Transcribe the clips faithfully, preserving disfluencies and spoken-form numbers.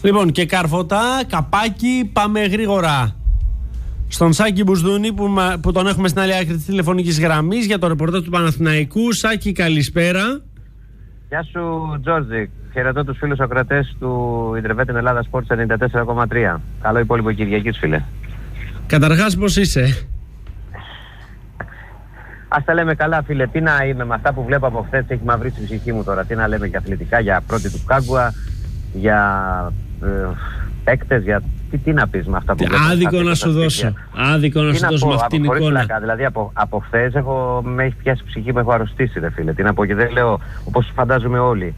Λοιπόν, και Καρφωτά, καπάκι, πάμε γρήγορα στον Σάκη Μπουσδούνη που, που τον έχουμε στην άλλη άκρη της τηλεφωνικής γραμμής για το ρεπορτάζ του Παναθηναϊκού. Σάκη, καλησπέρα. Γεια σου, Τζόρτζι. Χαιρετώ τους φίλους ακροατές του Ιντερβέτεν Ελλάδα Sports ενενήντα τέσσερα κόμμα τρία. Καλό υπόλοιπο Κυριακής, φίλε. Καταρχάς, πώς είσαι? Ας τα λέμε καλά, φίλε. Τι να είμαι με αυτά που βλέπω από χθες, έχει μαυρίσει η ψυχή μου τώρα. Τι να λέμε για αθλητικά, για πρώτη του Κάγκουα, για ε, παίκτες, για... Τι, τι να πεις με αυτά που βλέπω. Άδικο να σου δώσω. Άδικο να σου δώσω με αυτήν την εικόνα. Πλάκα, δηλαδή από, από χθες έχω, με έχει πιάσει η ψυχή μου, έχω αρρωστήσει, ρε φίλε. Τι να πω, και δεν λέω όπως φαντάζομαι όλοι.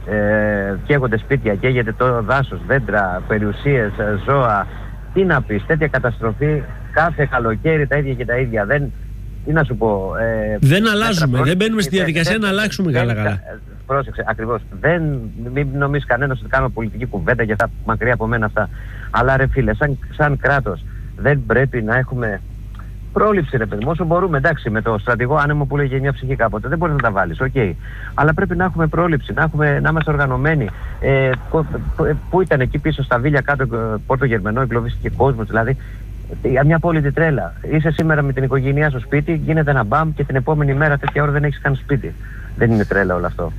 Ε, καίγονται σπίτια, καίγεται το δάσος, δέντρα, περιουσίες, ζώα. Τι να πεις, τέτοια καταστροφή κάθε καλοκαίρι τα ίδια και τα ίδια. Δεν, τι να σου πω. Ε, δεν αλλάζουμε, δεν μπαίνουμε στη διαδικασία δεν, να αλλάξουμε καλά-καλά. Πρόσεξε, ακριβώς. Δεν, μην νομίζει κανένας ότι κάνουμε πολιτική κουβέντα για αυτά μακριά από μένα αυτά. Αλλά ρε φίλε, σαν, σαν κράτος, δεν πρέπει να έχουμε πρόληψη, ρε παιδί μου, όσο μπορούμε. Εντάξει, με το στρατηγό άνεμο που λέγε μια ψυχή κάποτε, δεν μπορεί να τα βάλεις, οκ. Okay. Αλλά πρέπει να έχουμε πρόληψη, να, έχουμε, να είμαστε οργανωμένοι. Ε, πού ήταν εκεί πίσω στα Βίλια κάτω, Πόρτο Γερμανό, εγκλωβίστηκε κόσμος, δηλαδή. Μια απόλυτη τρέλα. Είσαι σήμερα με την οικογένειά στο σπίτι, γίνεται ένα μπαμ και την επόμενη μέρα τέτοια ώρα δεν έχεις καν σπίτι. Δεν είναι τρέλα όλο αυτό.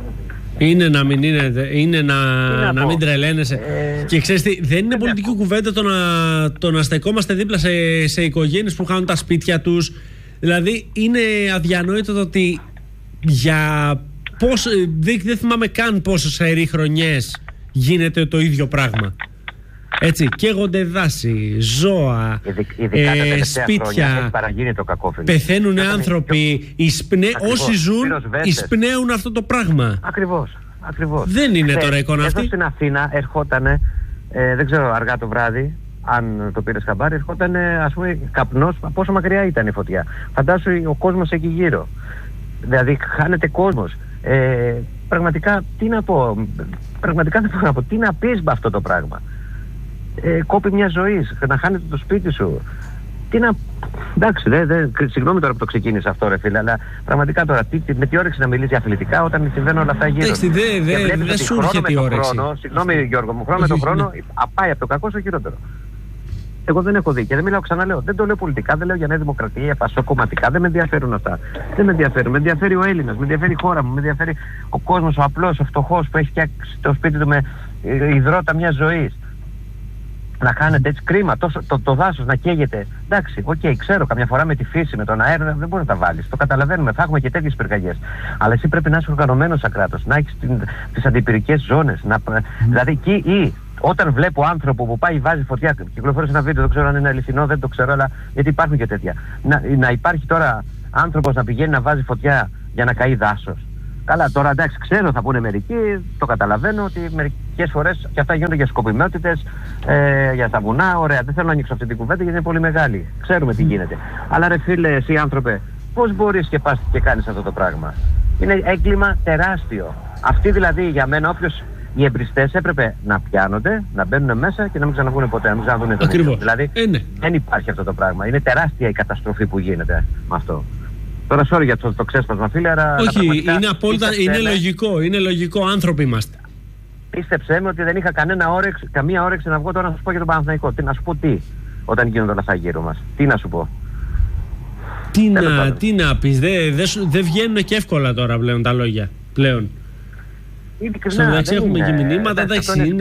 Είναι να μην, είναι, είναι να, να, να μην τρελαίνεσαι. Ε... Και ξέρεις τι, δεν είναι πολιτική κουβέντα το να, το να στεκόμαστε δίπλα σε, σε οικογένειες που χάνουν τα σπίτια τους. Δηλαδή είναι αδιανόητο το ότι για πώς, δεν, δεν θυμάμαι καν πόσες αερί χρονιές γίνεται το ίδιο πράγμα. Έτσι, καίγονται δάση, ζώα, ειδικά ε, σπίτια, το κακό, πεθαίνουν άνθρωποι, εισπνέ, όσοι ζουν εισπνέουν αυτό το πράγμα. Ακριβώς, ακριβώς. Δεν είναι Θε, τώρα εικόνα αυτή. Εδώ στην Αθήνα ερχότανε, ε, δεν ξέρω αργά το βράδυ, αν το πήρες χαμπάρι, ερχότανε ας πούμε καπνός, πόσο μακριά ήταν η φωτιά. Φαντάσου ο κόσμος εκεί γύρω. Δηλαδή χάνεται κόσμος. Ε, πραγματικά, τι να πω, πραγματικά δεν μπορώ να πω, τι να πεις με αυτό το πράγμα. Ε, κόπη μια ζωή, να χάνεται το σπίτι σου. Τι να. Εντάξει, δε, δε, συγγνώμη τώρα που το ξεκίνησα αυτό, ρε φίλε, αλλά πραγματικά τώρα τι, με τι όρεξη να μιλήσει αθλητικά όταν συμβαίνουν όλα αυτά γύρω. Εντάξει, δεν δε, δε σου έρχεται η όρεξη. Χρόνο, συγγνώμη, Γιώργο μου, χρόνο με τον χρόνο πάει από το κακό στο χειρότερο. Εγώ δεν έχω δει και δεν μιλάω, ξαναλέω. Δεν το λέω πολιτικά, δεν λέω για Νέα Δημοκρατία, πασοκομματικά, δεν με ενδιαφέρουν αυτά. Δεν με ενδιαφέρουν. Με ενδιαφέρει ο Έλληνας, με ενδιαφέρει η χώρα μου, με ενδιαφέρει ο κόσμος, ο απλός, ο φτωχός που έχει φτιάξει το σπίτι του με υδρότα μια ζωή. Να κάνετε έτσι κρίμα, το, το, το δάσος να καίγεται. Εντάξει, οκ, okay, ξέρω, καμιά φορά με τη φύση, με τον αέρα δεν μπορεί να τα βάλεις. Το καταλαβαίνουμε, θα έχουμε και τέτοιες πυρκαγιές. Αλλά εσύ πρέπει να είσαι οργανωμένος σαν κράτος, να έχεις τις αντιπυρικές ζώνες. Να, mm. Δηλαδή, εκεί ή όταν βλέπω άνθρωπο που πάει βάζει φωτιά, κυκλοφόρησε ένα βίντεο, δεν ξέρω αν είναι αληθινό, δεν το ξέρω, αλλά γιατί υπάρχουν και τέτοια. Να, να υπάρχει τώρα άνθρωπος να πηγαίνει να βάζει φωτιά για να καεί δάσος. Καλά, τώρα εντάξει, ξέρω, θα πούνε μερικοί, το καταλαβαίνω ότι μερικές φορές και αυτά γίνονται για σκοπιμότητες, ε, για τα βουνά. Ωραία, δεν θέλω να ανοίξω αυτή την κουβέντα γιατί είναι πολύ μεγάλη. Ξέρουμε τι γίνεται. Αλλά ρε φίλε, εσύ άνθρωπε, πώς μπορείς και πας και κάνεις αυτό το πράγμα? Είναι έγκλημα τεράστιο. Αυτοί δηλαδή για μένα, όποιος οι εμπριστές έπρεπε να πιάνονται, να μπαίνουν μέσα και να μην ξαναβγούν ποτέ, να μην ξαναδούν τον ίδιο. Δηλαδή είναι. Δεν υπάρχει αυτό το πράγμα. Είναι τεράστια η καταστροφή που γίνεται με αυτό. Τώρα, sorry για το, το ξέσπασμα, φίλε, αλλά. Όχι, είναι απόλυτα. Είναι λογικό, είναι λογικό. Άνθρωποι είμαστε. Πίστεψέ με ότι δεν είχα κανένα όρεξη, καμία όρεξη να βγω τώρα να σου πω για τον Παναθηναϊκό. Τι να σου πω, τι, όταν γίνονται όλα αυτά γύρω μας. Τι να σου πω. Τι να, τι να πεις, δεν δε, δε βγαίνουν και εύκολα τώρα πλέον τα λόγια. Πλέον. Στο μεταξύ έχουμε και μηνύματα, εντάξει, είναι.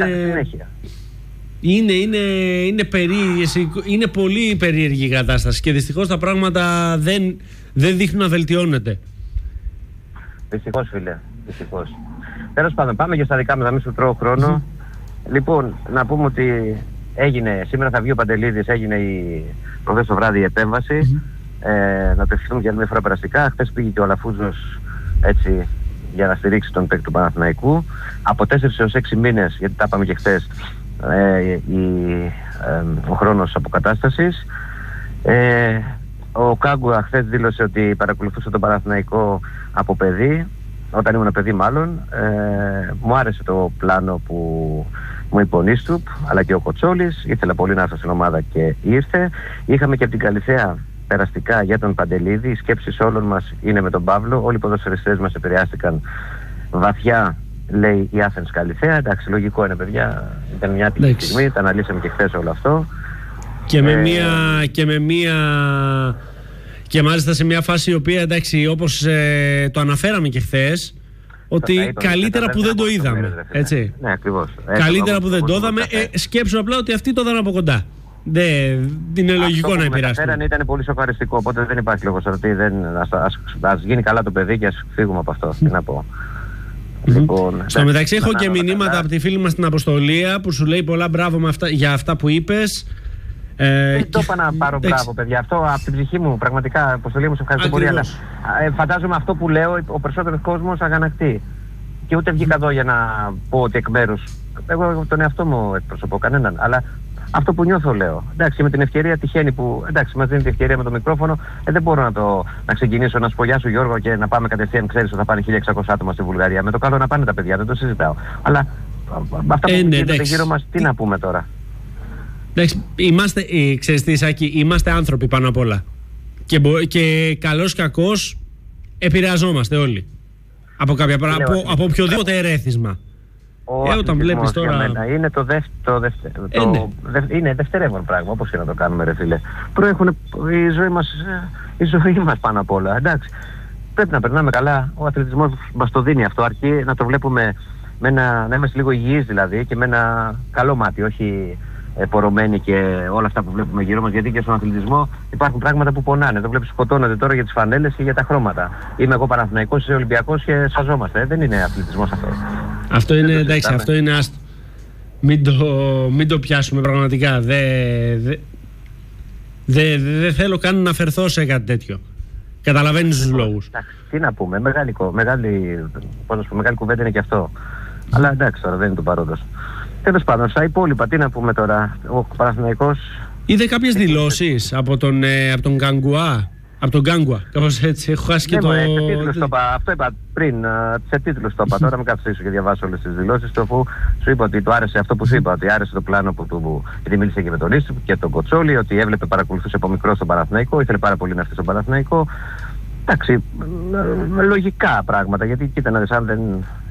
Είναι, είναι, είναι, περίεργες, είναι πολύ περίεργη η κατάσταση και δυστυχώς τα πράγματα δεν, δεν δείχνουν να βελτιώνεται. Δυστυχώς, φίλε, δυστυχώς. Τέλος πάντων, πάμε και στα δικά μας, να μην σου τρώω χρόνο. Mm. Λοιπόν, να πούμε ότι έγινε, σήμερα θα βγει ο Παντελίδης, έγινε η προχθές το βράδυ η επέμβαση. Mm. Ε, να το ευχηθούμε για μια φορά περαστικά. Χθες πήγε και ο Αλαφούζος έτσι για να στηρίξει τον παίκτη του Παναθηναϊκού. Από τέσσερις έως έξι μήνες, γιατί τα είπαμε και χθες, Ε, η, ε, ο χρόνος αποκατάστασης. ε, Ο Κάγκουα χθες δήλωσε ότι παρακολουθούσε τον Παναθηναϊκό από παιδί, όταν ήμουν παιδί μάλλον. ε, Μου άρεσε το πλάνο που μου είπε ο Νίστουπ αλλά και ο Κοτσόλης. Ήθελα πολύ να έρθω στην ομάδα και ήρθε. Είχαμε και από την Καλυθέα περαστικά για τον Παντελίδη. Οι σκέψεις όλων μας είναι με τον Παύλο. Όλοι οι ποδοσφαιριστές μας επηρεάστηκαν βαθιά λέει η Athens Καλυθέα. Εντάξει, λογικό είναι, παιδιά. Ήταν μια άτυχη στιγμή, τα αναλύσαμε και χθες όλο αυτό. Και με, ε... μία, και με μία. Και μάλιστα σε μια φάση η οποία, εντάξει, όπως ε, το αναφέραμε και χθες, ότι καλύτερα που δεν το είδαμε. Έτσι. Ναι, ακριβώς. Καλύτερα που δεν το είδαμε. Ε, σκέψου απλά ότι αυτοί το είδαν από κοντά. Δεν είναι λογικό να επηρεάσει. Αυτό που ήταν πολύ σοκαριστικό, οπότε δεν υπάρχει λόγος ότι δεν. Ας, ας, ας γίνει καλά το παιδί και ας φύγουμε από αυτό. Τι να πω. Mm-hmm. Λοιπόν, στο μεταξύ έχω και μηνύματα καλά από τη φίλη μας την Αποστολία που σου λέει πολλά μπράβο με αυτά, για αυτά που είπες. Ε, δεν το είπα να πάρω μπράβο, παιδιά. Αυτό από την ψυχή μου, πραγματικά, Αποστολή μου, σε ευχαριστώ πολύ. Αλλά ε, φαντάζομαι αυτό που λέω, ο περισσότερος κόσμος αγανακτεί. Και ούτε βγήκα εδώ για να πω ότι εκ μέρους. Εγώ τον εαυτό μου εκπροσωπώ, κανέναν. Αλλά αυτό που νιώθω λέω. Εντάξει, με την ευκαιρία τυχαίνει που. Εντάξει, μας δίνει την ευκαιρία με το μικρόφωνο. Ε, δεν μπορώ να, το, να ξεκινήσω να σου πω γεια σου Γιώργο και να πάμε κατευθείαν. Ξέρεις ότι θα πάνε χίλια εξακόσια άτομα στη Βουλγαρία. Με το καλό να πάνε τα παιδιά, δεν το συζητάω. Αλλά αυτά που ε, ναι, γίνεται γύρω μας, τι να πούμε τώρα. Εντάξει, είμαστε, ε, ξέρεις τι, Σάκη, είμαστε άνθρωποι πάνω απ' όλα. Και, και καλώς κακώς επηρεαζόμαστε όλοι. Από, κάποια, λέω, από, από οποιοδήποτε ερέθισμα. Ο ε, όταν βλέπεις τώρα. Είναι το δεύτερο. Δευτε, ε, ναι. δε, είναι δευτερεύον πράγμα, όπως και να το κάνουμε, ρε φίλε. Προέχουν η ζωή μας, η ζωή μας πάνω απ' όλα. Εντάξει. Πρέπει να περνάμε καλά. Ο αθλητισμός μας το δίνει αυτό. Αρκεί να το βλέπουμε με ένα, να είμαστε λίγο υγιείς δηλαδή και με ένα καλό μάτι, όχι πορωμένοι και όλα αυτά που βλέπουμε γύρω μας. Γιατί και στον αθλητισμό υπάρχουν πράγματα που πονάνε. Το βλέπεις, σκοτώνονται τώρα για τις φανέλες και για τα χρώματα. Είμαι εγώ Παναθηναϊκός, είσαι Ολυμπιακός και σαζόμαστε. Δεν είναι αθλητισμός αυτό. Αυτό είναι, εντάξει, αυτό είναι άστο. Μην το, μην το πιάσουμε πραγματικά. Δεν δε, δε, δε θέλω καν να αφαιρθώ σε κάτι τέτοιο. Καταλαβαίνεις τους λόγους. Τι να πούμε, μεγάλη, μεγάλη, πώς να σου πω, μεγάλη κουβέντα είναι και αυτό. Αλλά εντάξει, τώρα δεν είναι το παρόντος. Τέλος πάντων, στα υπόλοιπα, τι να πούμε τώρα. Ο Παναθηναϊκός. Είδε κάποιες δηλώσεις από τον, ε, από τον Γκαγκουά. Από τον Γκάγκουα, κάπως έτσι. Έχω χάσει και ναι, το. Μωρέ, σε τίτλους το είπα. Αυτό είπα πριν. Σε τίτλους το είπα. Τώρα με καθίσω και διαβάσω όλες τις δηλώσεις του. Αφού σου είπα ότι του άρεσε αυτό που σου είπα. Ότι άρεσε το πλάνο που του. Γιατί μίλησε και με τον Ίστρου και τον Κοτσόλη. Ότι έβλεπε, παρακολουθούσε από μικρό στον Παναθηναϊκό. Ήθελε πάρα πολύ να έρθει στον Παναθηναϊκό. Εντάξει. Λογικά πράγματα. Γιατί κοίτα να δεις, αν δεν.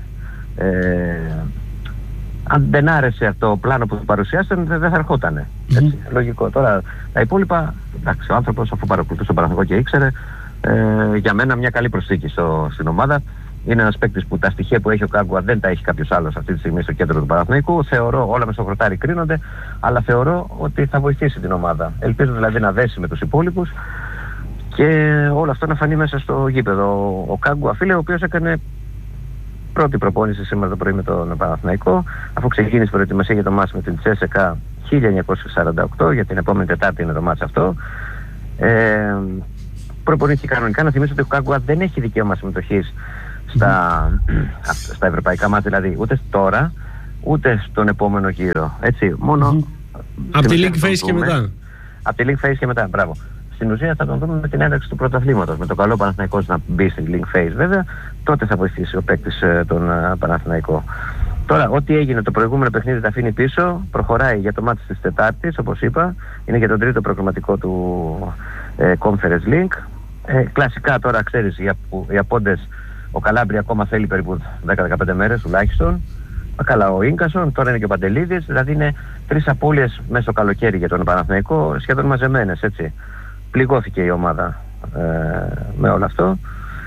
Ε, αν δεν άρεσε αυτό το πλάνο που του παρουσιάσαν, δεν θα ερχότανε. Έτσι, mm-hmm. Λογικό. Τώρα τα υπόλοιπα, εντάξει, ο άνθρωπος αφού παρακολουθούσε τον Παναθηναϊκό και ήξερε, ε, για μένα μια καλή προσθήκη στο, στην ομάδα. Είναι ένας παίκτης που τα στοιχεία που έχει ο Γκάγκουα δεν τα έχει κάποιος άλλος αυτή τη στιγμή στο κέντρο του Παναθηναϊκού. Θεωρώ, όλα με στο χρωτάρι κρίνονται, αλλά θεωρώ ότι θα βοηθήσει την ομάδα. Ελπίζω δηλαδή να δέσει με τους υπόλοιπους και όλο αυτό να φανεί μέσα στο γήπεδο. Ο Γκάγκουα, φίλε, ο οποίος έκανε πρώτη προπόνηση σήμερα το πρωί με τον Παναθηναϊκό, αφού ξεκίνησε η προετοιμασία για το μάτς με την Τσέσεκα χίλια εννιακόσια σαράντα οκτώ, για την επόμενη Τετάρτη είναι το μάτς αυτό. Ε, προπονήθηκε κανονικά. Να θυμίσω ότι ο Γκάγκουα δεν έχει δικαίωμα συμμετοχής στα, mm-hmm. στα ευρωπαϊκά μάτς, δηλαδή ούτε τώρα ούτε στον επόμενο γύρο. Έτσι, μόνο. Mm-hmm. Από τη League Phase και μετά. Από τη League Phase και μετά, μπράβο. Στην ουσία θα τον δούμε με την ένταξη του πρωταθλήματος. Με το καλό Παναθηναϊκός να μπει στην League Phase, βέβαια, τότε θα βοηθήσει ο παίκτης τον Παναθηναϊκό. Τώρα, ό,τι έγινε το προηγούμενο παιχνίδι τα αφήνει πίσω, προχωράει για το μάτι της Τετάρτης, όπως είπα, είναι για τον τρίτο προγραμματικό του ε, Conference League. Ε, κλασικά τώρα, ξέρεις, οι, απο, οι απόντες, ο Καλάμπρη ακόμα θέλει περίπου δέκα με δεκαπέντε μέρες τουλάχιστον. Καλά, ο Ίνκασον, τώρα είναι και ο Παντελίδης, δηλαδή είναι τρεις απώλειες μέσα στο καλοκαίρι για τον Παναθηναϊκό, σχεδόν μαζεμένες, έτσι. Πληγώθηκε η ομάδα ε, με όλο αυτό.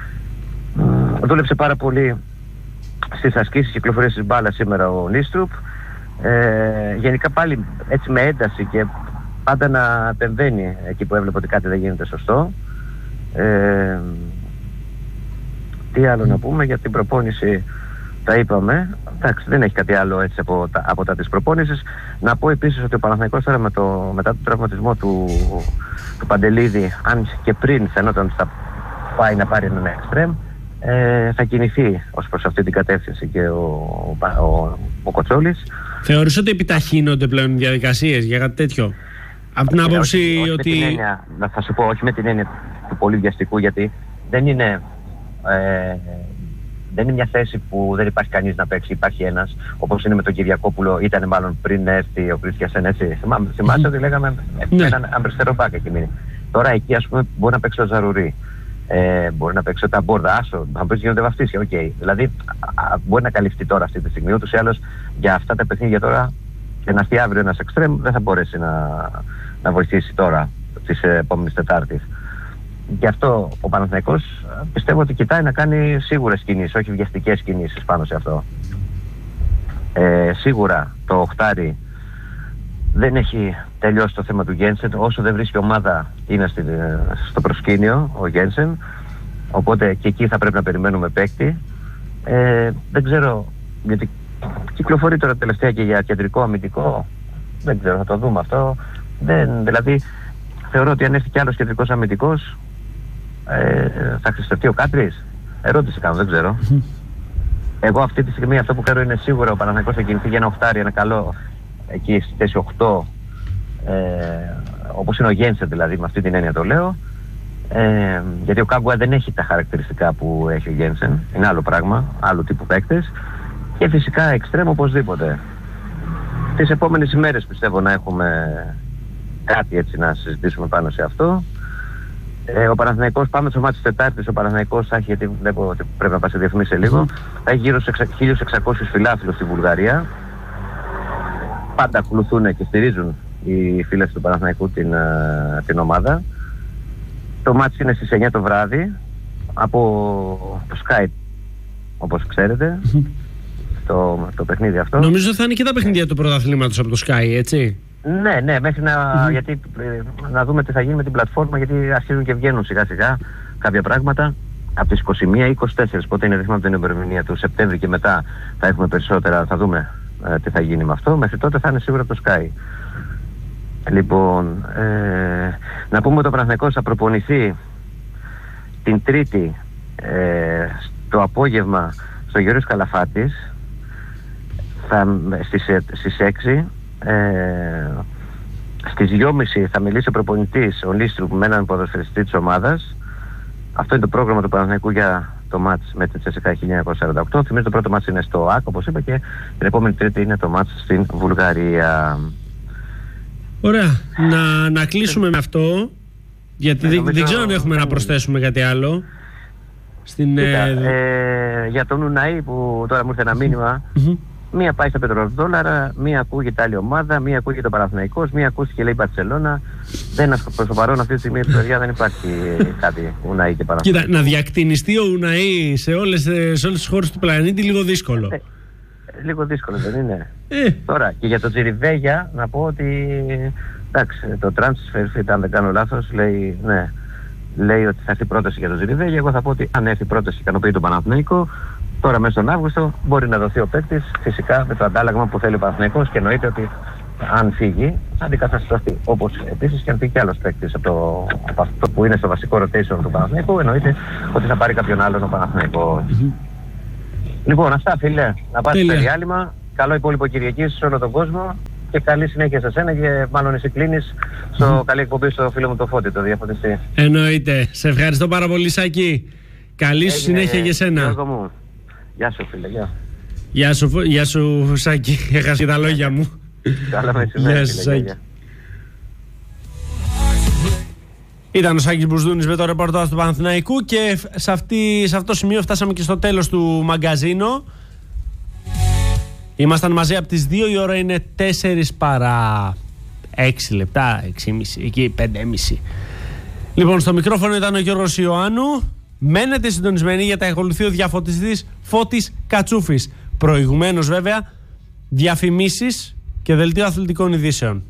Ε, δούλεψε πάρα πολύ στις ασκήσεις κυκλοφορίας της μπάλας σήμερα ο Νίστρουπ. Ε, γενικά πάλι έτσι με ένταση και πάντα να επεμβαίνει εκεί που έβλεπε ότι κάτι δεν γίνεται σωστό. Ε, τι άλλο να πούμε για την προπόνηση, τα είπαμε. Εντάξει, δεν έχει κάτι άλλο έτσι από τα, από τα της προπόνησης. Να πω επίσης ότι ο Παναθηναϊκός τώρα με το, μετά τον τραυματισμό του, του Παντελίδη, αν και πριν φαινόταν θα πάει να πάρει έναν εξτρέμ, ε, θα κινηθεί ως προς αυτή την κατεύθυνση και ο, ο, ο, ο Κοτσόλης. Θεωρείς ότι επιταχύνονται πλέον οι διαδικασίες για κάτι τέτοιο? Από την άποψη όχι, όχι ότι... Με την έννοια, θα σου πω, όχι με την έννοια του πολύ βιαστικού, γιατί δεν είναι... Ε, δεν είναι μια θέση που δεν υπάρχει κανείς να παίξει, υπάρχει ένας, όπως είναι με τον Κυριακόπουλο, ήταν μάλλον πριν έρθει ο Κρίστιασεν, έτσι. Θυμάσαι ότι λέγαμε ναι. έναν αμπριστερό μπακ εκεί μείνει. Τώρα εκεί, ας πούμε, μπορεί να παίξει ο Ζαρουρί. Ε, μπορεί να παίξει τα μπόρδα, άσο, να πει γίνονται βαφτίσια. Οκ. Okay. Δηλαδή α, μπορεί να καλυφθεί τώρα αυτή τη στιγμή. Ούτως ή άλλως για αυτά τα παιχνίδια τώρα και να έρθει αύριο ένας εξτρέμ δεν θα μπορέσει να, να βοηθήσει τώρα της επόμενης Τετάρτης. Γι' αυτό ο Παναθηναϊκός πιστεύω ότι κοιτάει να κάνει σίγουρες κινήσεις, όχι βιαστικές κινήσεις πάνω σε αυτό. Ε, σίγουρα το οχτάρι δεν έχει τελειώσει το θέμα του Γένσεν. Όσο δεν βρίσκει ομάδα είναι στη, στο προσκήνιο ο Γένσεν. Οπότε και εκεί θα πρέπει να περιμένουμε παίκτη. Ε, δεν ξέρω, γιατί κυκλοφορεί τώρα τελευταία και για κεντρικό αμυντικό. Δεν ξέρω, θα το δούμε αυτό. Δεν, δηλαδή θεωρώ ότι αν έρθει κι άλλος κεντρικός αμυντικός ε, θα χρηστευτεί ο Κάτρης. Ερώτηση κάνω, δεν ξέρω. Εγώ αυτή τη στιγμή αυτό που ξέρω είναι σίγουρα ο Παναθηναϊκός θα κινηθεί για ένα οχτάρι, ένα καλό εκεί στη θέση οκτώ, ε, όπως είναι ο Γένσεν δηλαδή, με αυτή την έννοια το λέω. Ε, γιατί ο Κάγκουα δεν έχει τα χαρακτηριστικά που έχει ο Γένσεν, είναι άλλο πράγμα, άλλο τύπου παίκτες. Και φυσικά εξτρέμ οπωσδήποτε. Τις επόμενες ημέρες πιστεύω να έχουμε κάτι έτσι να συζητήσουμε πάνω σε αυτό. Ε, ο Παναθηναϊκός, πάμε στο μάτι της Τετάρτης, ο Παναθηναϊκός θα έχει, γιατί βλέπω ότι πρέπει να πάει σε διαφημίσεις σε λίγο, mm-hmm. θα έχει γύρω σε χίλιους εξακόσιους φιλάθλους στη Βουλγαρία. Πάντα ακολουθούν και στηρίζουν οι φίλες του Παναθηναϊκού την, την ομάδα. Το μάτς είναι στις εννιά το βράδυ από το Skype, όπως ξέρετε, mm-hmm. το, το παιχνίδι αυτό. Νομίζω θα είναι και τα παιχνίδια του πρωταθλήματος από το Sky, έτσι. Ναι, ναι, μέχρι να, mm-hmm. γιατί, να δούμε τι θα γίνει με την πλατφόρμα, γιατί αρχίζουν και βγαίνουν σιγά σιγά κάποια πράγματα από τις είκοσι μία ή είκοσι τέσσερα, πότε είναι, δεν θυμάμαι την ημερομηνία του Σεπτέμβρη και μετά θα έχουμε περισσότερα, θα δούμε ε, τι θα γίνει με αυτό. Μέχρι τότε θα είναι σίγουρα το Sky. Λοιπόν, ε, να πούμε ότι ο Παναθηναϊκός θα προπονηθεί την Τρίτη ε, το απόγευμα στο Γεώργιος Καλαφάτης θα, στις, στις έξι. Ε, στις δυόμιση θα μιλήσει ο προπονητής ο Λίστρου με έναν ποδοσφαιριστή της ομάδας. Αυτό είναι το πρόγραμμα του Παναθηναϊκού για το μάτς με την Τσέσσεκα χίλια εννιακόσια σαράντα οκτώ. Θυμίζω το πρώτο μάτς είναι στο ΑΚ, όπως είπα, και την επόμενη Τρίτη είναι το μάτς στην Βουλγαρία. Ωραία, να, να κλείσουμε με αυτό, γιατί ε, δεν, νομίζω, δεν ξέρω αν έχουμε να προσθέσουμε κάτι άλλο στην, Κοίτα, ε... Ε, για τον Ουναή που τώρα μου ήρθε ένα μήνυμα. Mm-hmm. Μία πάει στα πετροδόλαρα, μία ακούγεται άλλη ομάδα, μία ακούγεται ο Παναθηναϊκός, μία ακούστηκε λέει η Μπαρσελόνα. Δεν, προς το παρόν αυτή τη στιγμή παιδιά, δεν υπάρχει κάτι Ουναή και Παναθηναϊκός. Κοίτα, να διακτηνιστεί ο Ουναή σε όλες, σε όλες τις χώρες του πλανήτη λίγο δύσκολο. Ε, λίγο δύσκολο δεν είναι. Ε. Τώρα και για το Τζιριβέγια να πω ότι εντάξει, το transfer, αν δεν κάνω λάθος, λέει, ναι, λέει ότι θα έρθει πρόταση για το Τζιριβέγια. Εγώ θα πω ότι αν έρθει πρόταση ικανοποιεί τον Παναθηναϊκό. Τώρα μέσα στον Αύγουστο μπορεί να δοθεί ο παίκτης φυσικά με το αντάλλαγμα που θέλει ο Παναθηναϊκός και εννοείται ότι αν φύγει θα αντικατασταθεί. Όπως επίσης και αν φύγει κι άλλος παίκτης από, από αυτό που είναι στο βασικό rotation του Παναθηναϊκού, εννοείται ότι θα πάρει κάποιον άλλον ο Παναθηναϊκός. Mm-hmm. Λοιπόν, αυτά φίλε, να πάτε στο διάλειμμα. Καλό υπόλοιπο Κυριακής σε όλο τον κόσμο και καλή συνέχεια σε σένα και μάλλον εσύ κλείνεις στο mm-hmm. καλή εκπομπή στο φίλο μου το Φώτη, το διαφωτιστή. Εννοείται. Σε ευχαριστώ πάρα πολύ Σάκη. Καλή σου συνέχεια για σένα. Γεια σου φίλε, γεια. Γεια σου, γεια σου Σάκη, έχασα τα λόγια μου. Καλά μεσημέρι. Γεια σου Σάκη. Ήταν ο Σάκης Μπουρδούνης με το ρεπορτάζ του Παναθηναϊκού και σε, αυτή, σε αυτό το σημείο φτάσαμε και στο τέλος του μαγκαζίνο. Ήμασταν μαζί από τις δύο, η ώρα είναι τέσσερα παρά έξι λεπτά, έξι και μισή, εκεί πέντε και μισή. Λοιπόν, στο μικρόφωνο ήταν ο Γιώργος Ιωάννου. Μένετε συντονισμένοι για τα ακολουθεί ο διαφωτιστής Φώτης Κατσούφης. Προηγουμένως βέβαια διαφημίσεις και δελτίο αθλητικών ειδήσεων.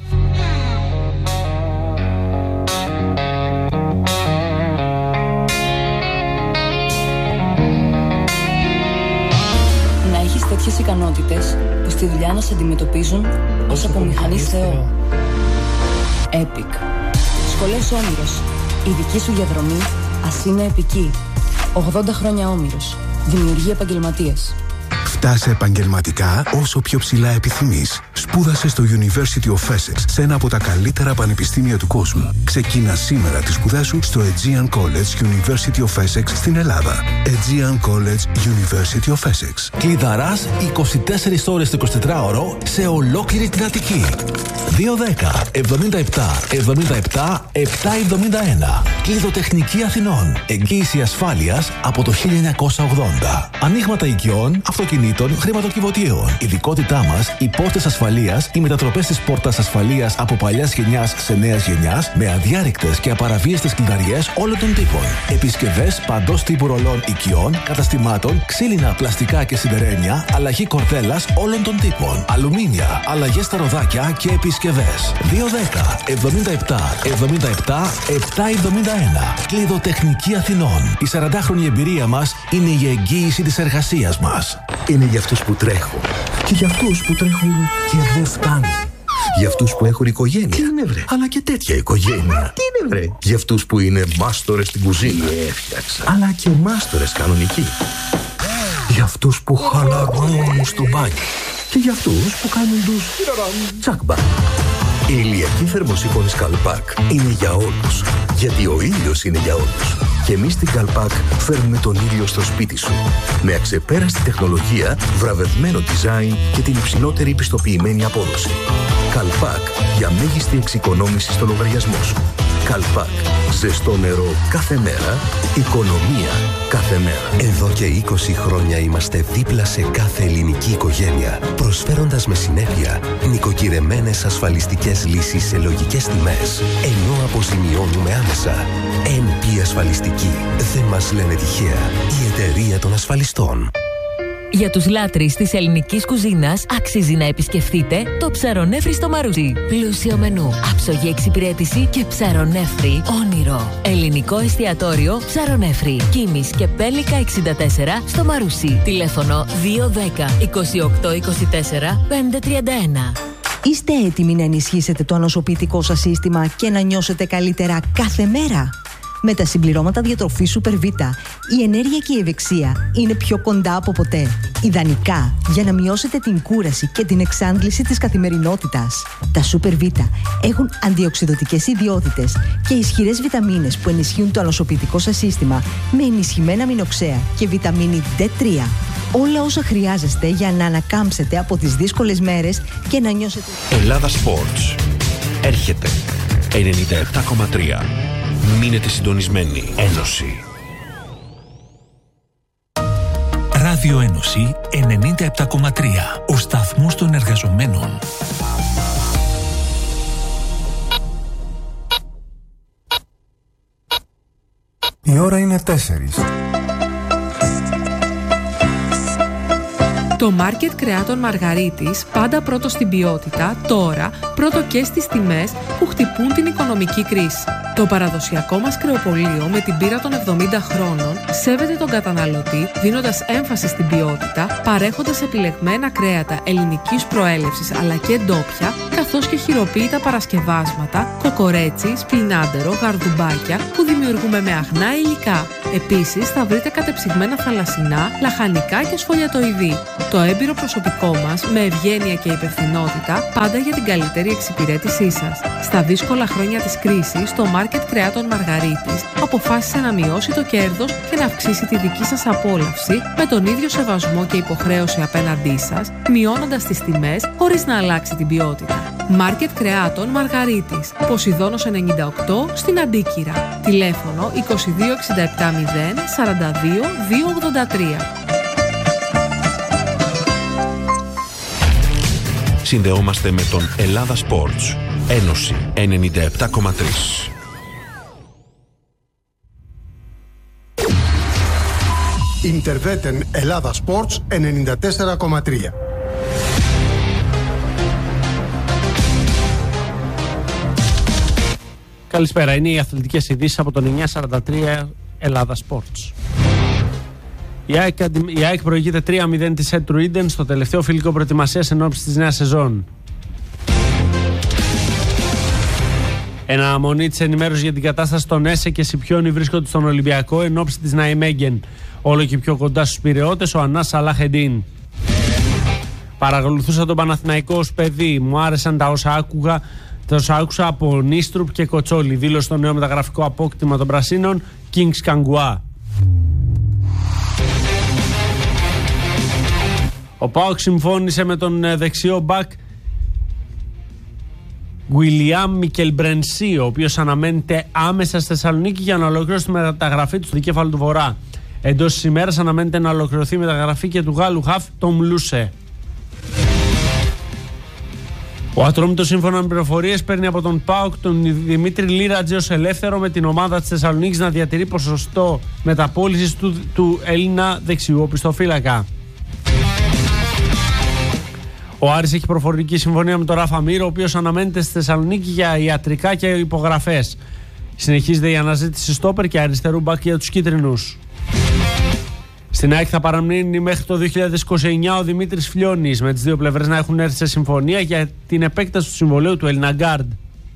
Να έχεις τέτοιες ικανότητες που στη δουλειά να σε αντιμετωπίζουν ως από μηχανής Θεό. Epic. Σχολές Όμηρος. Η δική σου διαδρομή ας είναι επική. ογδόντα χρόνια Όμηρος. Δημιουργεί επαγγελματίες. Στάσε επαγγελματικά όσο πιο ψηλά επιθυμείς. Σπούδασε στο University of Essex, σε ένα από τα καλύτερα πανεπιστήμια του κόσμου. Ξεκίνα σήμερα τις σπουδές σου στο Aegean College University of Essex στην Ελλάδα. Aegean College University of Essex. Κλειδαράς είκοσι τέσσερις ώρες το εικοσιτετράωρο σε ολόκληρη την Αττική. δύο δέκα εβδομήντα επτά εβδομήντα επτά επτακόσια εβδομήντα ένα. Κλειδοτεχνική Αθηνών. Εγγύηση ασφάλειας από το χίλια εννιακόσια ογδόντα. Ανοίγματα οικειών, αυτοκινήτων, χρηματοκιβωτίων. Ειδικότητά μας, οι πόρτες ασφαλείας, οι μετατροπές της πόρτας ασφαλείας από παλιάς γενιάς σε νέας γενιάς, με αδιάρρηκτες και απαραβίαστες κλειδαριές όλων των τύπων. Επισκευές παντός τύπου ρολών οικειών, καταστημάτων, ξύλινα, πλαστικά και σιδερένια, αλλαγή κορδέλας όλων των τύπων. Αλουμίνια, αλλαγές στα ροδάκια και επισκευές. δύο δέκα εβδομήντα επτά εβδομήντα επτά επτακόσια εβδομήντα ένα. Κλειδοτεχνική Αθηνών. Η σαραντάχρονη εμπειρία μας είναι η εγγύηση της εργασίας μας. Είναι για αυτούς που τρέχουν. Και για αυτούς που τρέχουν και δεν φτάνουν. Για αυτούς που έχουν οικογένεια. Τι είναι, βρε? Αλλά και τέτοια οικογένεια. Τι είναι, βρε? Για αυτούς που είναι μάστορες στην κουζίνα. Τι έφτιαξα. Αλλά και μάστορες κανονικοί. Για αυτούς που χαλαρώνουν στο μπάνιο. Και για αυτούς που κάνουν τους τσακμπά. Η ηλιακή θερμοσύφωνη Καλπάκ είναι για όλους. Γιατί ο ήλιος είναι για όλους. Και εμείς στην Καλπάκ φέρνουμε τον ήλιο στο σπίτι σου. Με αξεπέραστη τεχνολογία, βραβευμένο design και την υψηλότερη πιστοποιημένη απόδοση. Καλπάκ για μέγιστη εξοικονόμηση στο λογαριασμό σου. Καλπάκ. Ζεστό νερό κάθε μέρα. Οικονομία κάθε μέρα. Εδώ και είκοσι χρόνια είμαστε δίπλα σε κάθε ελληνική οικογένεια, προσφέροντας με συνέπεια νοικοκυρεμένες ασφαλιστικές λύσεις σε λογικές τιμές, ενώ αποζημιώνουμε άμεσα. εν πι Ασφαλιστική. Δεν μας λένε τυχαία. Η εταιρεία των ασφαλιστών. Για τους λάτρεις της ελληνικής κουζίνας αξίζει να επισκεφτείτε το Ψαρονέφρι στο Μαρούσι. Πλούσιο μενού, άψογη εξυπηρέτηση και ψαρονέφρι όνειρο. Ελληνικό εστιατόριο Ψαρονέφρι. Κίμης και Πέλικα εξήντα τέσσερα στο Μαρούσι. Τηλέφωνο δύο δέκα είκοσι οκτώ είκοσι τέσσερα πεντακόσια τριάντα ένα. Είστε έτοιμοι να ενισχύσετε το ανοσοποιητικό σας σύστημα και να νιώσετε καλύτερα κάθε μέρα? Με τα συμπληρώματα διατροφής Super Vita, η ενέργεια και η ευεξία είναι πιο κοντά από ποτέ. Ιδανικά για να μειώσετε την κούραση και την εξάντληση της καθημερινότητας. Τα Super Vita έχουν αντιοξυδοτικές ιδιότητες και ισχυρές βιταμίνες που ενισχύουν το ανοσοποιητικό σας σύστημα με ενισχυμένα αμινοξέα και βιταμίνη ντι τρία. Όλα όσα χρειάζεστε για να ανακάμψετε από τις δύσκολες μέρες και να νιώσετε... Ελλάδα Sports. Έρχεται ενενήντα επτά κόμμα τρία. Μείνετε συντονισμένοι. Ένωση. Ράδιο Ένωση ενενήντα επτά κόμμα τρία. Ο σταθμός των εργαζομένων. Η ώρα είναι τέσσερις. Το μάρκετ κρεάτων Μαργαρίτης, πάντα πρώτο στην ποιότητα, τώρα πρώτο και στις τιμές που χτυπούν την οικονομική κρίση. Το παραδοσιακό μας κρεοπωλείο με την πείρα των εβδομήντα χρόνων σέβεται τον καταναλωτή δίνοντας έμφαση στην ποιότητα, παρέχοντας επιλεγμένα κρέατα ελληνικής προέλευσης αλλά και ντόπια, καθώς και χειροποίητα παρασκευάσματα, κοκορέτσι, σπινάντερο, γαρδουμπάκια που δημιουργούμε με αγνά υλικά. Επίσης θα βρείτε κατεψυγμένα θαλασσινά, λαχανικά και σφολιατοειδή. Το έμπειρο προσωπικό μας, με ευγένεια και υπευθυνότητα, πάντα για την καλύτερη εξυπηρέτησή σας. Στα δύσκολα χρόνια της κρίσης, το μάρκετ κρεάτων Μαργαρίτης αποφάσισε να μειώσει το κέρδος και να αυξήσει τη δική σας απόλαυση με τον ίδιο σεβασμό και υποχρέωση απέναντί σας, μειώνοντας τις τιμές χωρίς να αλλάξει την ποιότητα. Μάρκετ κρεάτων Μαργαρίτης, Ποσειδώνος ενενήντα οκτώ στην Αντίκυρα. Τηλέφωνο είκοσι δύο εξήντα επτά μηδέν σαράντα δύο διακόσια ογδόντα τρία. Συνδεόμαστε με τον Ελλάδα Sports. Ένωση ενενήντα επτά κόμμα τρία. Ιντερβέτεν Ελλάδα Sports ενενήντα τέσσερα κόμμα τρία. Καλησπέρα, είναι οι αθλητικές ειδήσεις από τον εννιακόσια σαράντα τρία Ελλάδα Sports. Η ΑΕΚ, η ΑΕΚ προηγείται τρία μηδέν της Έτρου Ίντεν στο τελευταίο φιλικό προετοιμασίας εν ώψη της νέας σεζόν. Εν αναμονή της ενημέρωσης για την κατάσταση των ΕΣΕ και Σιπιόνι βρίσκονται στον Ολυμπιακό εν ώψη της Ναϊμέγγεν. Όλο και πιο κοντά στους Πειραιώτες ο Ανάς Σαλάχεντίν. Παρακολουθούσα τον Παναθηναϊκό ως παιδί. Μου άρεσαν τα όσα άκουγα, τα όσα άκουσα από Νίστρουπ και Κοτσόλη. Δήλωσε το νέο μεταγραφικό απόκτημα των Πρασίνων, Kings Kangua. Ο ΠΑΟΚ συμφώνησε με τον δεξιό μπακ Γουιλιάμ Μικελμπρενσί, ο οποίος αναμένεται άμεσα στη Θεσσαλονίκη για να ολοκληρώσει τη μεταγραφή του στο δικέφαλο του Βορρά. Εντός της ημέρας αναμένεται να ολοκληρωθεί η μεταγραφή και του Γάλλου χαφ Τόμ Λούσε. Ο Ατρόμητος, σύμφωνα με πληροφορίες, παίρνει από τον ΠΑΟΚ τον Δημήτρη Λίρατζη ως ελεύθερο, με την ομάδα της Θεσσαλονίκης να διατηρεί ποσοστό μεταπώλησης του, του Έλληνα δεξιού οπισθοφύλακα. Ο Άρης έχει προφορική συμφωνία με τον Ράφα Μύρο, ο οποίος αναμένεται στη Θεσσαλονίκη για ιατρικά και υπογραφές. Συνεχίζεται η αναζήτηση στόπερ και αριστερού μπακ για τους κίτρινους. Στην ΑΕΚ θα παραμείνει μέχρι το δύο χιλιάδες είκοσι εννιά ο Δημήτρης Φλιώνης, με τις δύο πλευρές να έχουν έρθει σε συμφωνία για την επέκταση του συμβολαίου του Έλληνα γκάρντ.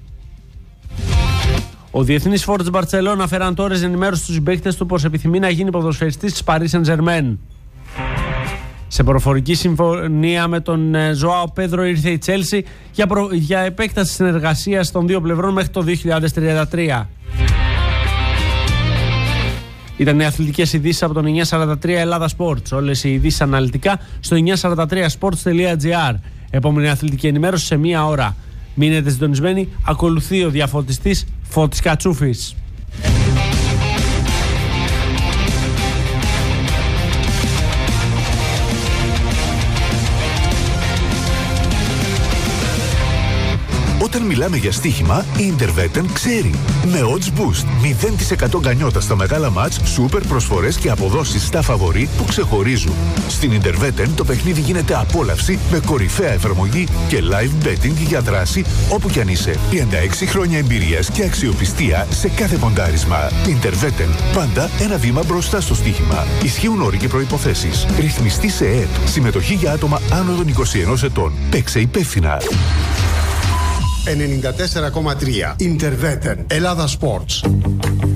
Ο διεθνής φόρτς Μπαρτσελώνα Φεραν Τόρες ενημέρωσε στους παίκτες του πως επιθυμεί να γίνει ποδοσφαιριστής της Paris Saint-Germain. Σε προφορική συμφωνία με τον Ζωάο Πέδρο ήρθε η Τσέλσι για, προ... για επέκταση συνεργασίας των δύο πλευρών μέχρι το δύο χιλιάδες τριάντα τρία. Ήταν οι αθλητικές ειδήσεις από τον εννιακόσια σαράντα τρία Ελλάδα Sports. Όλες οι ειδήσεις αναλυτικά στο εννιακόσια σαράντα τρία sports τελεία gr. Επόμενη αθλητική ενημέρωση σε μία ώρα. Μείνετε συντονισμένοι, ακολουθεί ο διαφωτιστής Φώτης Κατσούφης. Όταν μιλάμε για στοίχημα, η Interveten ξέρει. Με odds boost, μηδέν τοις εκατό γκανιότα στα μεγάλα μάτς, σούπερ προσφορές και αποδόσεις στα φαβορί που ξεχωρίζουν. Στην Interveten το παιχνίδι γίνεται απόλαυση με κορυφαία εφαρμογή και live betting για δράση όπου κι αν είσαι. τριάντα έξι χρόνια εμπειρίας και αξιοπιστία σε κάθε ποντάρισμα. Interveten, πάντα ένα βήμα μπροστά στο στοίχημα. Ισχύουν όροι και προϋποθέσεις. Ρυθμιστή σε ΕΕΠ. Συμμετοχή για άτομα άνω των είκοσι ενός ετών. Παίξε υπεύθυνα. ενενήντα τέσσερα κόμμα τρία Interveten Ελλάδα Sports.